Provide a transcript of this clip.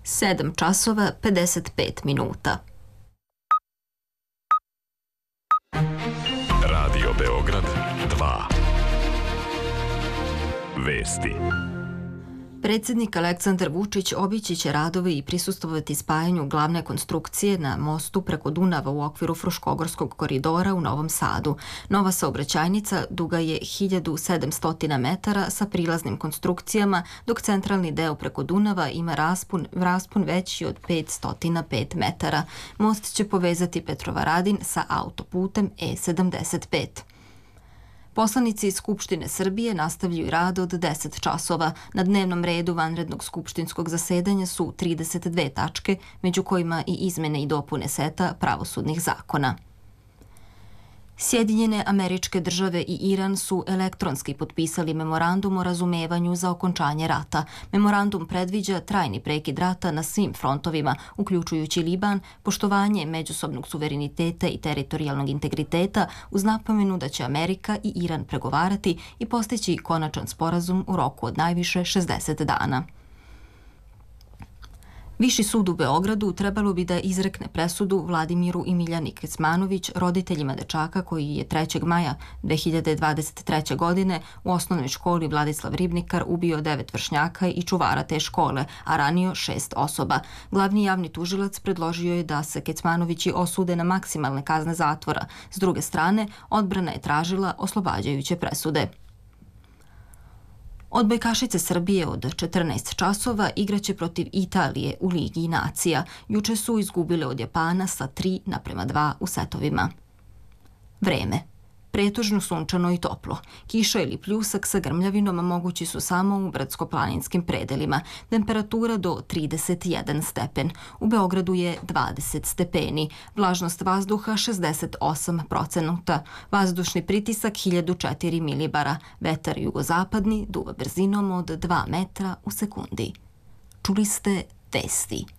7 časova 55 minuta. Radio Beograd 2. Vesti. Predsjednik Aleksandar Vučić obići će radove i prisustvovati spajanju glavne konstrukcije na mostu preko Dunava u okviru Fruškogorskog koridora u Novom Sadu. Nova saobraćajnica duga je 1700 metara sa prilaznim konstrukcijama, dok centralni deo preko Dunava ima raspon veći od 505 metara. Most će povezati Petrovaradin sa autoputem E75. Poslanici Skupštine Srbije nastavljaju rad od 10 časova. Na dnevnom redu vanrednog skupštinskog zasedanja su 32 tačke, među kojima i izmene i dopune seta pravosudnih zakona. Sjedinjene Američke Države i Iran su elektronski potpisali memorandum o razumevanju za okončanje rata. Memorandum predviđa trajni prekid rata na svim frontovima, uključujući Liban, poštovanje međusobnog suvereniteta i teritorijalnog integriteta, uz napomenu da će Amerika i Iran pregovarati i postići konačan sporazum u roku od najviše 60 dana. Viši sud u Beogradu trebalo bi da izrekne presudu Vladimiru i Miljani Kecmanović, roditeljima dečaka koji je 3. maja 2023. godine u osnovnoj školi Vladislav Ribnikar ubio 9 vršnjaka i čuvara te škole, a ranio 6 osoba. Glavni javni tužilac predložio je da se Kecmanovići osude na maksimalne kazne zatvora. S druge strane, odbrana je tražila oslobađajuće presude. Odbojkašice Srbije od 14 časova igraće protiv Italije u Ligi nacija. Juče su izgubile od Japana sa 3:2 u setovima. Vreme. Pretežno sunčano i toplo. Kiša ili pljusak sa grmljavinom mogući su samo u brdsko-planinskim predelima. Temperatura do 31 stepen. U Beogradu je 20 stepeni. Vlažnost vazduha 68%. Vazdušni pritisak 1004 milibara. Vetar jugozapadni duva brzinom od 2 metra u sekundi. Čuli ste vesti.